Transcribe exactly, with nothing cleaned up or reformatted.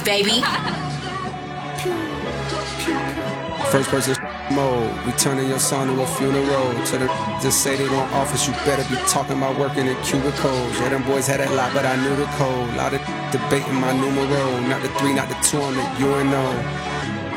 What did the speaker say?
baby. First person mode, we turning your son to a funeral. To the just say they want office, you better be talking about working in cubicles. Yeah, them boys had that lot, but I knew the code. Lot of debating my numero, not the three, not the two on the U N O.